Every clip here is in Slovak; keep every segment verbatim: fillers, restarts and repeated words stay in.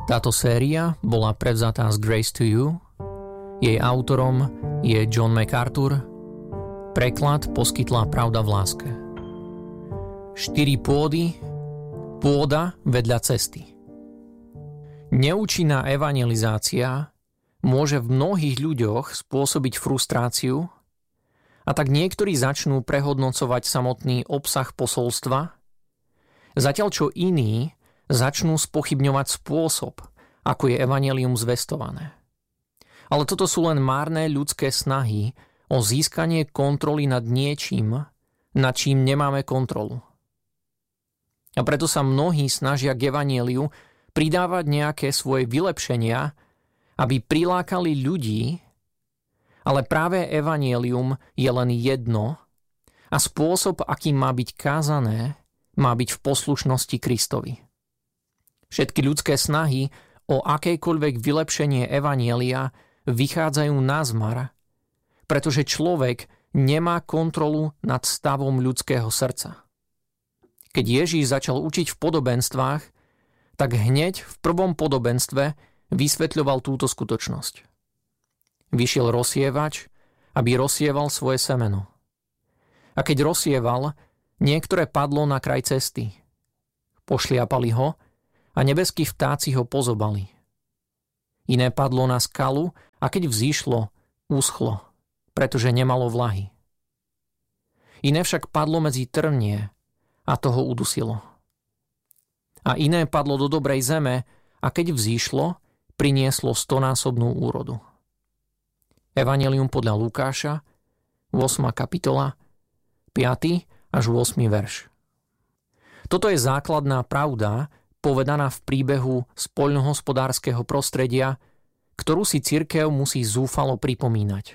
Táto séria bola prevzatá z Grace to You, jej autorom je John MacArthur, preklad poskytla Pravda v láske. Štyri pôdy, pôda vedľa cesty. Neúčinná evangelizácia môže v mnohých ľuďoch spôsobiť frustráciu, a tak niektorí začnú prehodnocovať samotný obsah posolstva, zatiaľ čo iní začnú spochybňovať spôsob, ako je evanjelium zvestované. Ale toto sú len márne ľudské snahy o získanie kontroly nad niečím, nad čím nemáme kontrolu. A preto sa mnohí snažia k evanjeliu pridávať nejaké svoje vylepšenia, aby prilákali ľudí, ale práve evanjelium je len jedno a spôsob, akým má byť kázané, má byť v poslušnosti Kristovi. Všetky ľudské snahy o akékoľvek vylepšenie evanjelia vychádzajú na zmar, pretože človek nemá kontrolu nad stavom ľudského srdca. Keď Ježíš začal učiť v podobenstvách, tak hneď v prvom podobenstve vysvetľoval túto skutočnosť. Vyšiel rozsievač, aby rozsieval svoje semeno. A keď rozsieval, niektoré padlo na kraj cesty. Pošliapali ho a nebeskí vtáci ho pozobali. Iné padlo na skalu a keď vzýšlo, uschlo, pretože nemalo vlahy. Iné však padlo medzi trnie a toho udusilo. A iné padlo do dobrej zeme a keď vzýšlo, prinieslo stonásobnú úrodu. Evanjelium podľa Lukáša, ôsma kapitola, piaty až ôsmy verš. Toto je základná pravda, povedaná v príbehu z poľnohospodárskeho prostredia, ktorú si cirkev musí zúfalo pripomínať.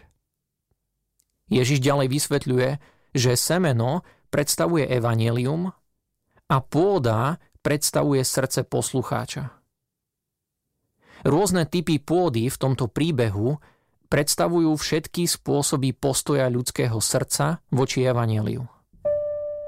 Ježiš ďalej vysvetľuje, že semeno predstavuje evanjelium a pôda predstavuje srdce poslucháča. Rôzne typy pôdy v tomto príbehu predstavujú všetky spôsoby postoja ľudského srdca voči evanjeliu.